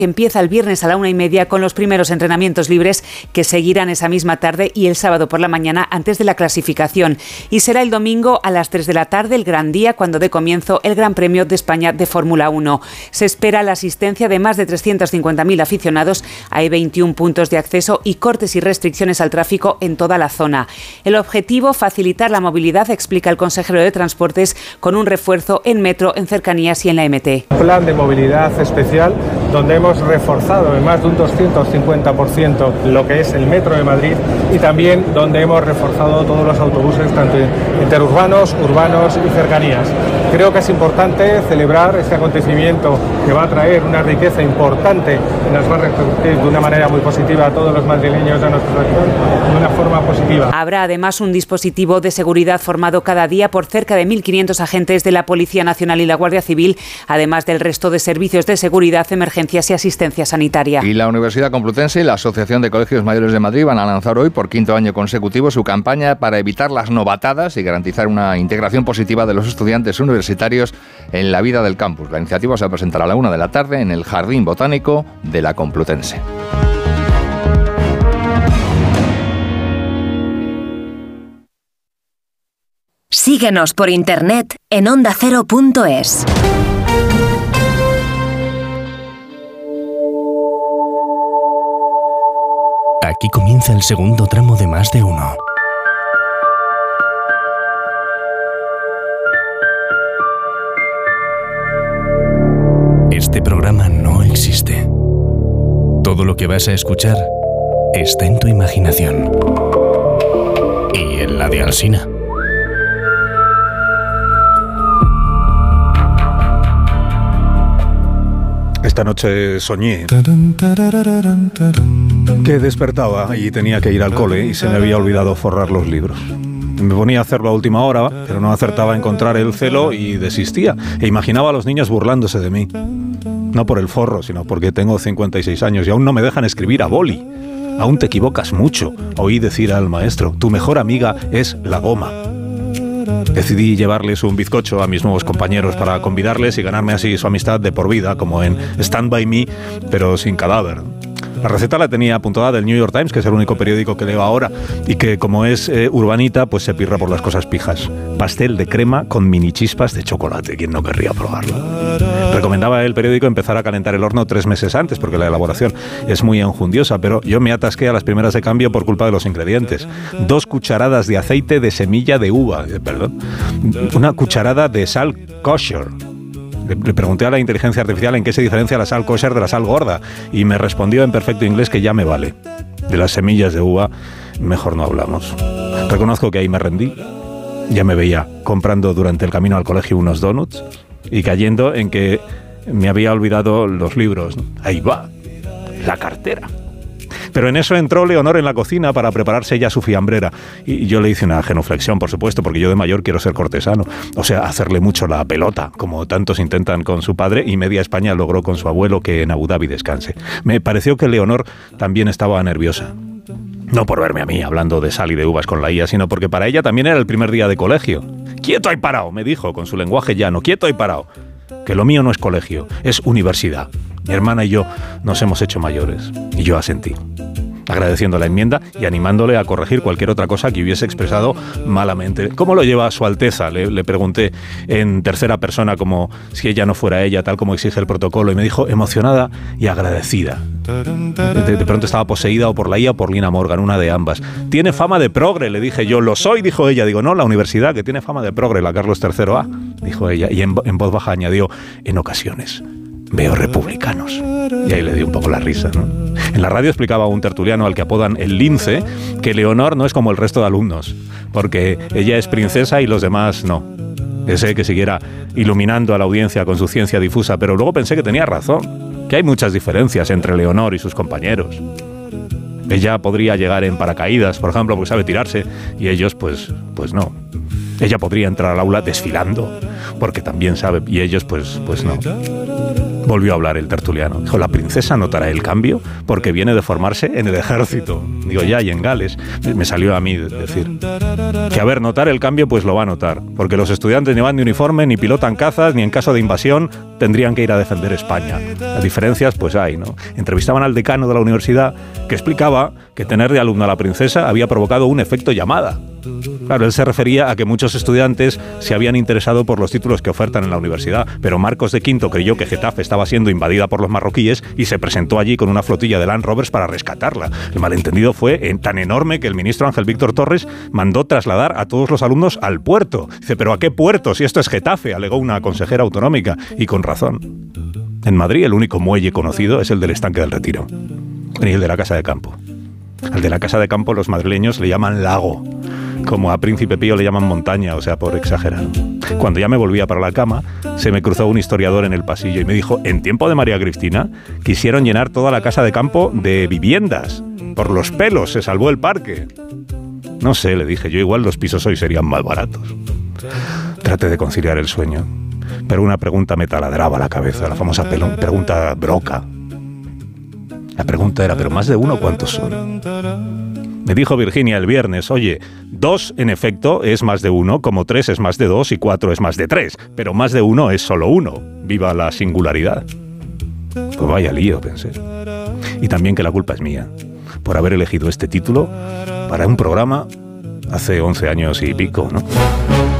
Empieza el viernes a la 1:30 con los primeros entrenamientos libres que seguirán esa misma tarde y el sábado por la mañana antes de la clasificación. Y será el domingo a las 3 de la tarde, el gran día, cuando dé comienzo el Gran Premio de España de Fórmula 1. Se espera la asistencia de más de 350.000 aficionados. Hay 21 puntos de acceso y cortes y restricciones al tráfico en toda la zona. El objetivo, facilitar la movilidad, explica el consejero de Transportes, con un refuerzo en metro, en cercanías y en la MT. Plan de movilidad especial donde hemos reforzado en más de un 250% lo que es el metro de Madrid y también donde hemos reforzado todos los autobuses, tanto interurbanos, urbanos y cercanías. Creo que es importante celebrar este acontecimiento que va a traer una riqueza importante y nos va a repercutir de una manera muy positiva a todos los madrileños de nuestra región, de una forma positiva. Habrá además un dispositivo de seguridad formado cada día por cerca de 1.500 agentes de la Policía Nacional y la Guardia Civil, además del resto de servicios de seguridad, emergencias y asistencia sanitaria. Y la Universidad Complutense y la Asociación de Colegios Mayores de Madrid van a lanzar hoy, por quinto año consecutivo, su campaña para evitar las novatadas y garantizar una integración positiva de los estudiantes universitarios en la vida del campus. La iniciativa se va a presentar a la 1 de la tarde en el Jardín Botánico de la Complutense. Síguenos por internet en ondacero.es. Aquí comienza el segundo tramo de Más de Uno. Este programa no existe. Todo lo que vas a escuchar está en tu imaginación. Y en la de Alsina. Esta noche soñé que despertaba y tenía que ir al cole y se me había olvidado forrar los libros. Me ponía a hacerlo a última hora, pero no acertaba a encontrar el celo y desistía. E imaginaba a los niños burlándose de mí. No por el forro, sino porque tengo 56 años y aún no me dejan escribir a boli. Aún te equivocas mucho. Oí decir al maestro, tu mejor amiga es la goma. Decidí llevarles un bizcocho a mis nuevos compañeros para convidarles y ganarme así su amistad de por vida, como en Stand By Me, pero sin cadáver. La receta la tenía apuntada del New York Times, que es el único periódico que leo ahora, y que como es urbanita, pues se pirra por las cosas pijas. Pastel de crema con mini chispas de chocolate. ¿Quién no querría probarlo? Recomendaba el periódico empezar a calentar el horno 3 meses antes, porque la elaboración es muy enjundiosa, pero yo me atasqué a las primeras de cambio por culpa de los ingredientes. 2 cucharadas de aceite de semilla de uva, una cucharada de sal kosher. Le pregunté a la inteligencia artificial en qué se diferencia la sal kosher de la sal gorda y me respondió en perfecto inglés que ya me vale. De las semillas de uva mejor no hablamos. Reconozco que ahí me rendí. Ya me veía comprando durante el camino al colegio unos donuts y cayendo en que me había olvidado los libros. Ahí va, la cartera. Pero en eso entró Leonor en la cocina para prepararse ya su fiambrera. Y yo le hice una genuflexión, por supuesto, porque yo de mayor quiero ser cortesano. O sea, hacerle mucho la pelota, como tantos intentan con su padre, y media España logró con su abuelo que en Abu Dhabi descanse. Me pareció que Leonor también estaba nerviosa. No por verme a mí hablando de sal y de uvas con la IA, sino porque para ella también era el primer día de colegio. «Quieto ahí parado», me dijo con su lenguaje llano, «quieto ahí parado». Que lo mío no es colegio, es universidad. Mi hermana y yo nos hemos hecho mayores. Y yo asentí, agradeciendo la enmienda y animándole a corregir cualquier otra cosa que hubiese expresado malamente. ¿Cómo lo lleva Su Alteza?, le pregunté en tercera persona, como si ella no fuera ella, tal como exige el protocolo, y me dijo emocionada y agradecida. De pronto estaba poseída o por la IA o por Lina Morgan, una de ambas. Tiene fama de progre, le dije yo. Lo soy, dijo ella. Digo, no, la universidad, que tiene fama de progre, la Carlos III-A, dijo ella. Y en voz baja añadió, en ocasiones veo republicanos. Y ahí le di un poco la risa, ¿no? En la radio explicaba un tertuliano al que apodan el lince que Leonor no es como el resto de alumnos, porque ella es princesa y los demás no. Deseé que siguiera iluminando a la audiencia con su ciencia difusa, pero luego pensé que tenía razón, que hay muchas diferencias entre Leonor y sus compañeros. Ella podría llegar en paracaídas, por ejemplo, porque sabe tirarse, y ellos pues no. Ella podría entrar al aula desfilando, porque también sabe, y ellos pues no. Volvió a hablar el tertuliano. Dijo, la princesa notará el cambio porque viene de formarse en el ejército. Digo, ya, y en Gales. Me salió a mí decir que, a ver, notar el cambio, pues lo va a notar. Porque los estudiantes ni van de uniforme, ni pilotan cazas, ni en caso de invasión tendrían que ir a defender España. Las diferencias, pues hay, ¿no? Entrevistaban al decano de la universidad que explicaba que tener de alumno a la princesa había provocado un efecto llamada. Claro, él se refería a que muchos estudiantes se habían interesado por los títulos que ofertan en la universidad, pero Marcos de V creyó que Getafe estaba siendo invadida por los marroquíes y se presentó allí con una flotilla de Land Rovers para rescatarla. El malentendido fue tan enorme que el ministro Ángel Víctor Torres mandó trasladar a todos los alumnos al puerto. Dice, ¿pero a qué puerto? Si esto es Getafe, alegó una consejera autonómica, y con razón. En Madrid el único muelle conocido es el del Estanque del Retiro y el de la Casa de Campo. Al de la Casa de Campo los madrileños le llaman lago, como a Príncipe Pío le llaman montaña, o sea, por exagerar. Cuando ya me volvía para la cama, se me cruzó un historiador en el pasillo y me dijo, en tiempo de María Cristina, quisieron llenar toda la Casa de Campo de viviendas. Por los pelos se salvó el parque. No sé, le dije, yo igual los pisos hoy serían más baratos. Traté de conciliar el sueño, pero una pregunta me taladraba la cabeza, la famosa pregunta broca. La pregunta era, ¿pero más de uno cuántos son? Me dijo Virginia el viernes, oye, 2 en efecto es más de 1, como 3 es más de 2 y 4 es más de 3, pero más de 1 es solo 1. ¡Viva la singularidad! Pues vaya lío, pensé. Y también que la culpa es mía, por haber elegido este título para un programa hace 11 años y pico, ¿no?